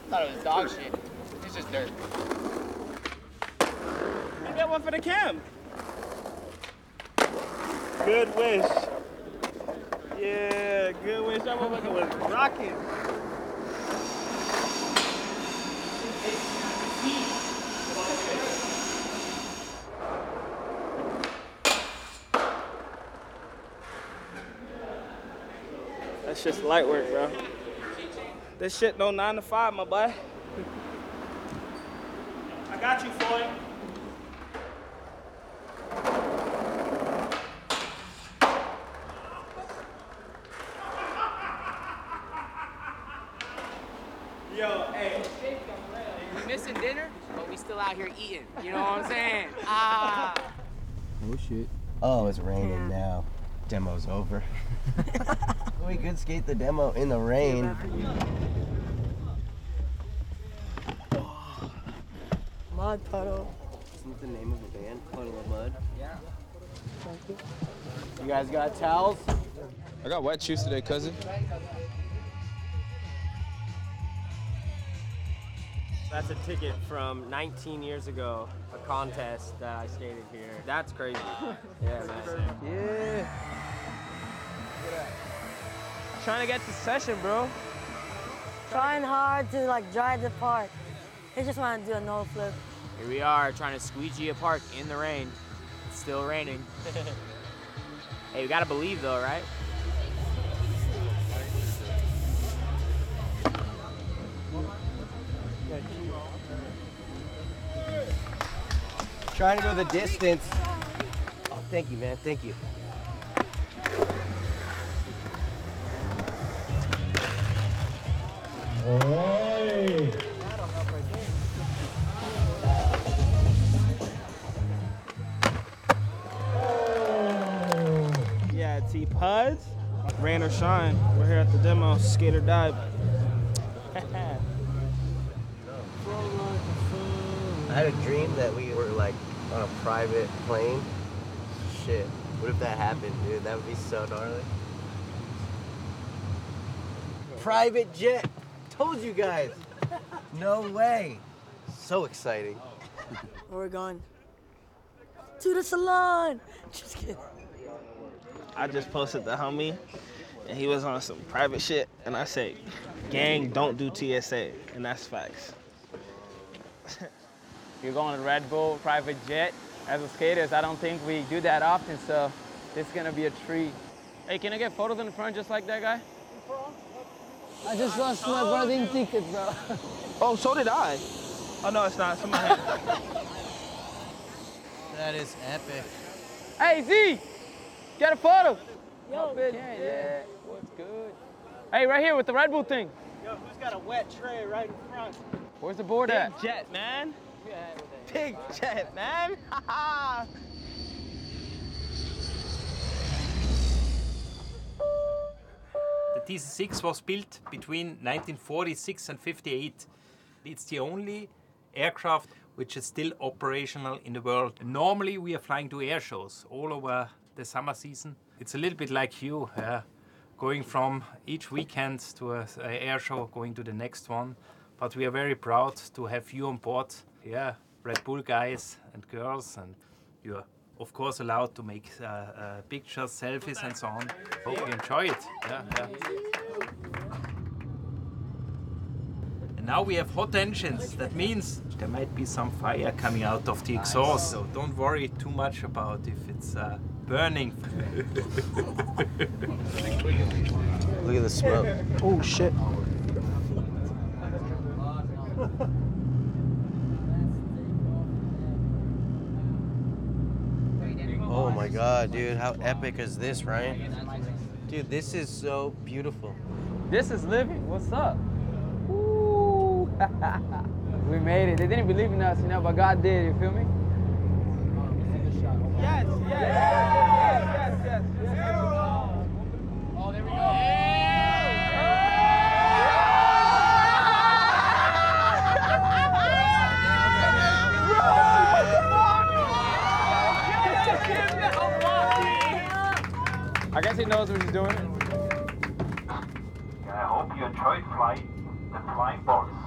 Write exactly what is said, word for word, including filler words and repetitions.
thought it was dog shit. It's just dirt. You got one for the cam. Good wish. Yeah, good wish. That motherfucker was rocking. That's just light work, bro. This shit no nine to five, my boy. I got you, Floyd. Yo, hey. We missing dinner, but we still out here eating. You know what I'm saying? Ah. Oh shit. Oh, it's raining now. Demo's over. We could skate the demo in the rain. Mud Puddle. Isn't the name of the band Puddle of Mud? Yeah. You guys got towels? I got wet shoes today, cousin. That's a ticket from nineteen years ago, a contest that I skated here. That's crazy. Yeah, man. Yeah. Trying to get to session, bro. Trying hard to like drive the park. He just want to do a no flip. Here we are trying to squeegee a park in the rain. It's still raining. Hey, we gotta believe though, right? Trying to go the distance. Oh, thank you, man. Thank you. Oi. Yeah, T Puds. Rain or shine. We're here at the demo, skate or dive. I had a dream that we were like on a private plane. Shit. What if that happened, dude? That would be so gnarly. Private jet. Told you guys. No way. So exciting. Where we going? To the salon. Just kidding. I just posted the homie, and he was on some private shit, and I say, gang, don't do T S A, and that's facts. You're going to Red Bull private jet. As a skaters, I don't think we do that often, so this is gonna be a treat. Hey, can I get photos in the front just like that guy? I just lost my boarding ticket, bro. Oh, so did I. Oh, no, it's not. It's in my hand. That is epic. Hey, Z, get a photo. Yo, yeah, yeah, what's good? Hey, right here with the Red Bull thing. Yo, who's got a wet tray right in front? Where's the board Big at? jet, man. Big jet, man. The D C six was built between nineteen forty-six and fifty-eight. It's the only aircraft which is still operational in the world. Normally we are flying to air shows all over the summer season. It's a little bit like you, uh, going from each weekend to an air show, going to the next one. But we are very proud to have you on board. Yeah, Red Bull guys and girls, and you're of course allowed to make uh, uh, pictures, selfies and so on. Hope you enjoy it. Yeah, yeah. And now we have hot engines. That means there might be some fire coming out of the exhaust. So don't worry too much about if it's uh, burning. Look at the smoke. Oh, shit. Oh my god, dude, how epic is this, Ryan? Dude, this is so beautiful. This is living. What's up? Woo. We made it. They didn't believe in us, you know, but God did. You feel me? Yes, yes, yes, yes, yes, yes. Oh, there we go. I guess he knows what he's doing. I hope you enjoyed flying the flying box.